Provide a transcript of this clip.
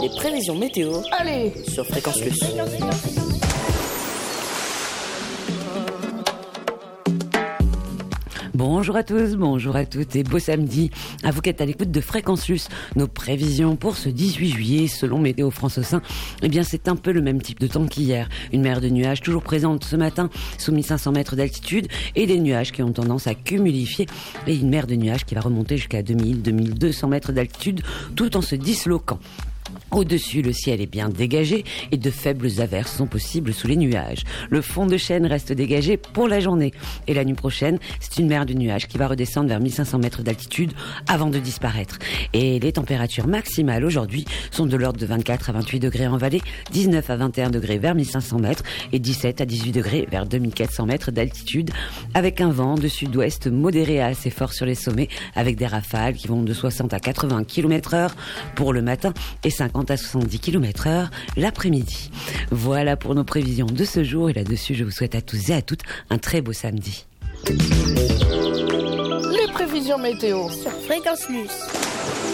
Les prévisions météo. Allez, sur Fréquence Plus. Bonjour à tous, bonjour à toutes et beau samedi. À vous qui êtes à l'écoute de Fréquence Plus. Nos prévisions pour ce 18 juillet, selon Météo France au sein, eh bien c'est un peu le même type de temps qu'hier. Une mer de nuages toujours présente ce matin, sous 1500 mètres d'altitude, et des nuages qui ont tendance à cumulifier, et une mer de nuages qui va remonter jusqu'à 2000-2200 mètres d'altitude, tout en se disloquant. Au-dessus, le ciel est bien dégagé et de faibles averses sont possibles sous les nuages. Le fond de chêne reste dégagé pour la journée. Et la nuit prochaine, c'est une mer de nuages qui va redescendre vers 1500 mètres d'altitude avant de disparaître. Et les températures maximales aujourd'hui sont de l'ordre de 24 à 28 degrés en vallée, 19 à 21 degrés vers 1500 mètres et 17 à 18 degrés vers 2400 mètres d'altitude, avec un vent de sud-ouest modéré à assez fort sur les sommets, avec des rafales qui vont de 60 à 80 km/h pour le matin et 50 à 70 km/h l'après-midi. Voilà pour nos prévisions de ce jour, et là-dessus je vous souhaite à tous et à toutes un très beau samedi. les prévisions météo Sur Fréquence Plus.